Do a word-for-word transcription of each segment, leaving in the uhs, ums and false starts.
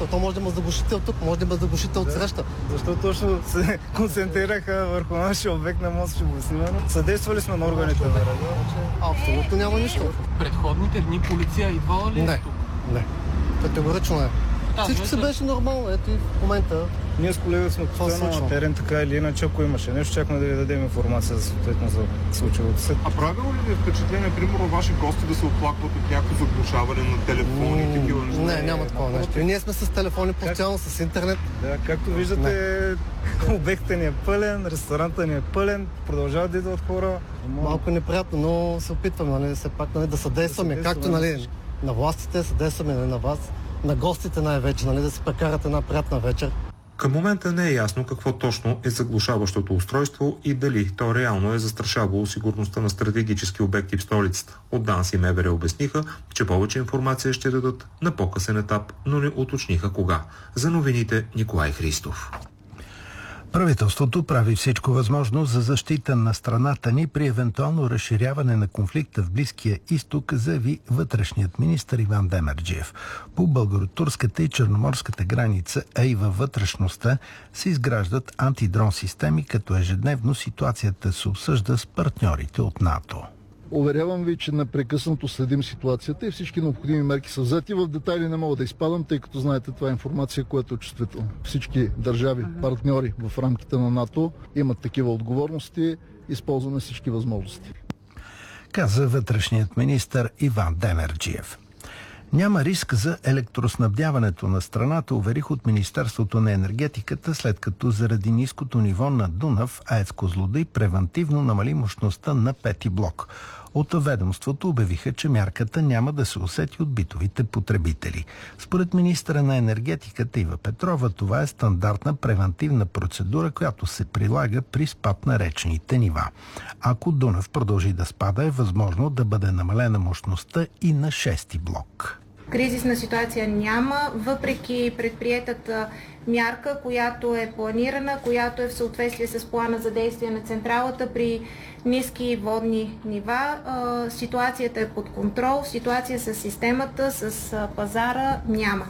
отсреща. То може да има заглушител тук, може да има заглушител отсреща. Защо точно се концентрираха върху нашия обект, не може да ще го снимаме. Съдействали сме на органите на реда. Абсолютно няма нищо. Предходните дни полиция идвала ли е Не, тук? не. Категорично не. Да, Всичко се беше нормално, ето и в момента. Ние с колега сме постоянно на терен, така или иначе, ако имаше нещо, чакаме да ви дадем информация за съответно за случилото се. А правилно ли ви е впечатление, примерно, ваши гости да се оплакват от някакво заглушаване на телефони и такива неща? Не, няма такова нещо. И ние сме с телефони постоянно, с интернет. Да, както виждате, обектът ни е пълен, ресторанта ни е пълен, продължават да идват хора. Малко неприятно, но се опитваме, нали, все пак, нали, да съдействаме, да както, нали, на властите, съдействаме, нали, на вас, на гостите най-вече, нали, да се прекарат една приятна вечер. Към момента не е ясно какво точно е заглушаващото устройство и дали то реално е застрашавало сигурността на стратегически обекти в столицата. От ДАНС и МВР обясниха, че повече информация ще дадат на по-късен етап, но не уточниха кога. За новините Николай Христов. Правителството прави всичко възможно за защита на страната ни при евентуално разширяване на конфликта в Близкия изток, заяви вътрешният министър Иван Демерджиев. По българо-турската и черноморската граница, а и във вътрешността се изграждат антидрон системи, като ежедневно ситуацията се обсъжда с партньорите от НАТО. Уверявам ви, че непрекъснато следим ситуацията и всички необходими мерки са взети. В детайли не мога да изпадам, тъй като знаете, това е информация, която е чувствителна. Всички държави, партньори в рамките на НАТО имат такива отговорности. Използваме всички възможности. Каза вътрешният министър Иван Демерджиев. Няма риск за електроснабдяването на страната, уверих от Министерството на енергетиката, след като заради ниското ниво на Дунав, АЕЦ Козлодуй превантивно намали мощността на пети блок. От ведомството обявиха, че мярката няма да се усети от битовите потребители. Според министъра на енергетиката Ива Петрова, това е стандартна превантивна процедура, която се прилага при спад на речните нива. Ако Дунав продължи да спада, е възможно да бъде намалена мощността и на шести блок. Кризисна ситуация няма, въпреки предприетата мярка, която е планирана, която е в съответствие с плана за действие на централата при ниски водни нива. Ситуацията е под контрол, ситуация с системата, с пазара няма.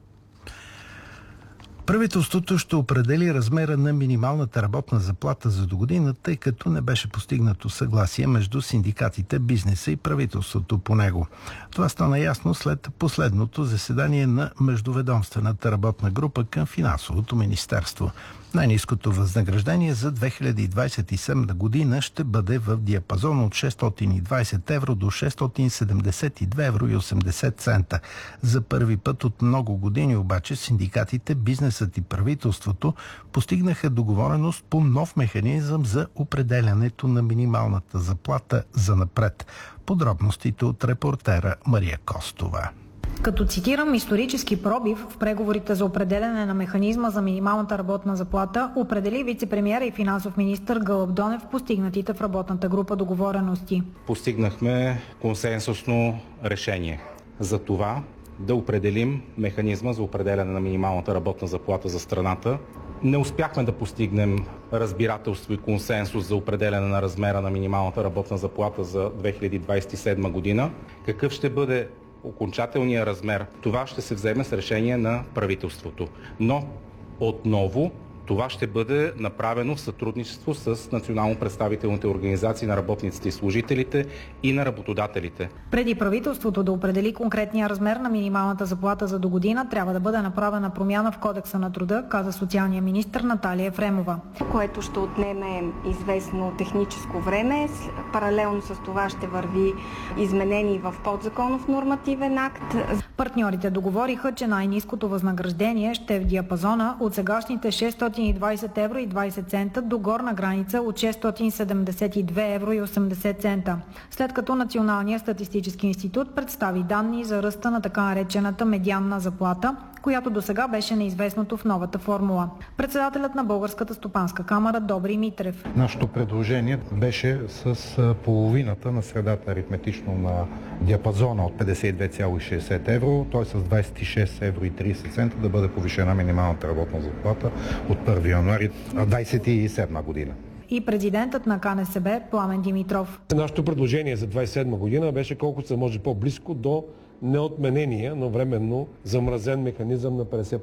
Правителството ще определи размера на минималната работна заплата за догодина, тъй като не беше постигнато съгласие между синдикатите, бизнеса и правителството по него. Това стана ясно след последното заседание на Междуведомствената работна група към Финансовото министерство. Най-ниското възнаграждение за две хиляди двадесет и седма година ще бъде в диапазон от шестстотин и двадесет евро до шестстотин седемдесет и две евро и осемдесет цента. За първи път от много години обаче синдикатите, бизнесът и правителството постигнаха договореност по нов механизъм за определянето на минималната заплата за напред. Подробностите от репортера Мария Костова. Като цитирам исторически пробив в преговорите за определяне на механизма за минималната работна заплата, определи вице-премиера и финансов министър Гълъб Донев постигнатите в работната група договорености. Постигнахме консенсусно решение за това да определим механизма за определяне на минималната работна заплата за страната. Не успяхме да постигнем разбирателство и консенсус за определяне на размера на минималната работна заплата за две хиляди двадесет и седма година. Какъв ще бъде окончателния размер? Това ще се вземе с решение на правителството. Но отново това ще бъде направено в сътрудничество с национално представителните организации на работниците и служителите и на работодателите. Преди правителството да определи конкретния размер на минималната заплата за догодина, трябва да бъде направена промяна в Кодекса на труда, каза социалния министър Наталия Ефремова. Което ще отнеме известно техническо време. Паралелно с това ще върви изменение в подзаконов нормативен акт. Партньорите договориха, че най-ниското възнаграждение ще е в диапазона от сегашните шестстотин и двадесет евро и двадесет цента до горна граница от шестстотин седемдесет и две евро и осемдесет цента. След като Националният статистически институт представи данни за ръста на така наречената медианна заплата, която досега беше неизвестното в новата формула. Председателят на Българската стопанска камара Добри Митрев. Нашето предложение беше с половината на средата аритметично на диапазона от петдесет и две цяло и шестдесет евро, т.е. с двадесет и шест евро и тридесет цента да бъде повишена минималната работна заплата от първи януари двадесет и седма година. И президентът на К Н С Б Пламен Димитров. Нашето предложение за двадесет и седма година беше колкото се може по-близко до неотменения, но временно замразен механизъм на петдесет